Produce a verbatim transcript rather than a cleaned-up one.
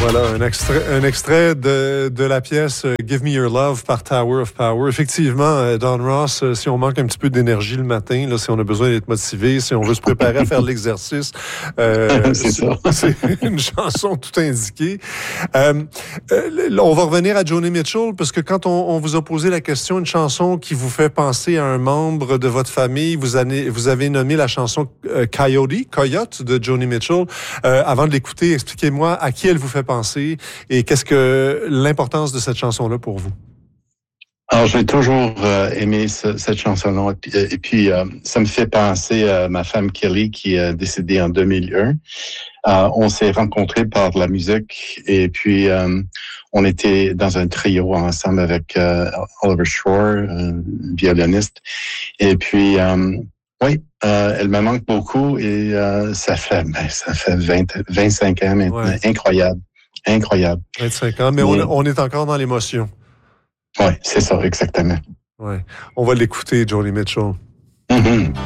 Voilà, un extrait, un extrait de, de la pièce Give Me Your Love par Tower of Power. Effectivement, Don Ross, si on manque un petit peu d'énergie le matin, là, si on a besoin d'être motivé, si on veut se préparer à faire l'exercice, euh, c'est, c'est, c'est une chanson tout indiquée. Euh, euh, on va revenir à Joni Mitchell, parce que quand on, on vous a posé la question, une chanson qui vous fait penser à un membre de votre famille, vous avez, vous avez nommé la chanson euh, Coyote, Coyote de Joni Mitchell. Euh, avant de l'écouter, expliquez-moi à qui elle vous fait penser et qu'est-ce que l'importance de cette chanson-là pour vous? Alors, j'ai toujours euh, aimé ce, cette chanson-là. Et puis, et puis euh, ça me fait penser à ma femme Kelly qui est décédée en deux mille un. Euh, on s'est rencontrés par la musique et puis euh, on était dans un trio ensemble avec euh, Oliver Shore, un violoniste. Et puis, euh, oui, euh, elle me manque beaucoup et euh, ça fait ben, ça fait vingt, vingt-cinq ans maintenant. Ouais. Incroyable. Incroyable. vingt-cinq ans, mais, mais... On, on est encore dans l'émotion. Oui, c'est ça, exactement. Ouais. On va l'écouter, Joni Mitchell. Mm-hmm.